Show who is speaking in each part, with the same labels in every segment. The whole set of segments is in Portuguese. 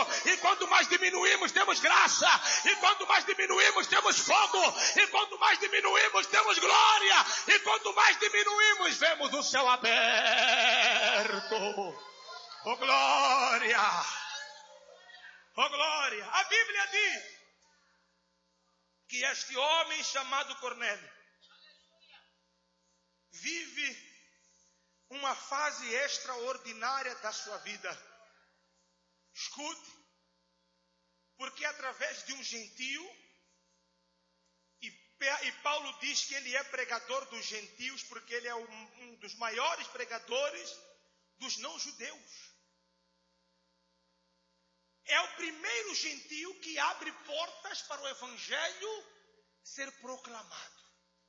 Speaker 1: E quanto mais diminuímos, temos graça. E quanto mais diminuímos, temos fogo. E quanto mais diminuímos, temos glória. E quanto mais diminuímos, vemos o céu aberto. Oh glória! Oh glória! A Bíblia diz que este homem chamado Cornélio vive uma fase extraordinária da sua vida. Escute, porque através de um gentio, e Paulo diz que ele é pregador dos gentios, porque ele é um dos maiores pregadores dos não-judeus. É o primeiro gentio que abre portas para o evangelho ser proclamado.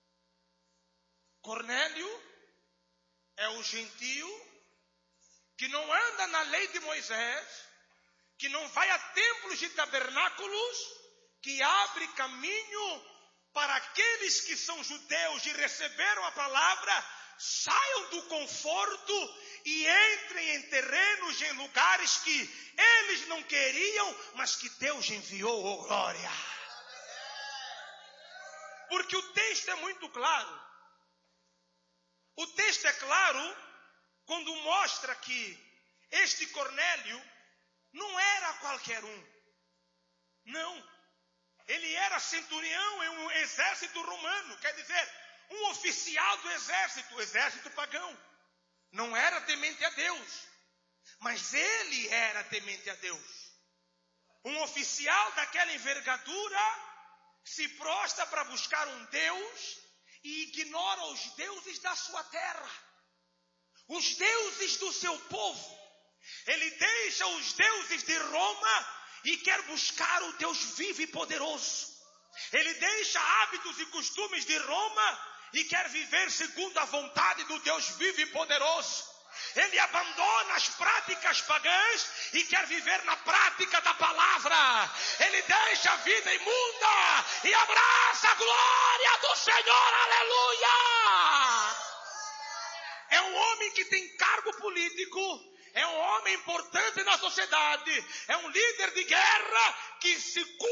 Speaker 1: Cornélio é o gentio que não anda na lei de Moisés, que não vai a templos e tabernáculos, que abre caminho para aqueles que são judeus e receberam a palavra, saiam do conforto e entrem em terrenos, em lugares que eles não queriam, mas que Deus enviou, oh glória. Porque o texto é muito claro. O texto é claro quando mostra que este Cornélio não era qualquer um. Não. Ele era centurião em um exército romano. Quer dizer, um oficial do exército, exército pagão. Não era temente a Deus. Mas ele era temente a Deus. Um oficial daquela envergadura se prostra para buscar um Deus e ignora os deuses da sua terra. Os deuses do seu povo. Ele deixa os deuses de Roma e quer buscar o Deus vivo e poderoso. Ele deixa hábitos e costumes de Roma e quer viver segundo a vontade do Deus vivo e poderoso. Ele abandona as práticas pagãs e quer viver na prática da palavra. Ele deixa a vida imunda e abraça a glória do Senhor. Aleluia! É um homem que tem cargo político. É um homem importante na sociedade. É um líder de guerra que se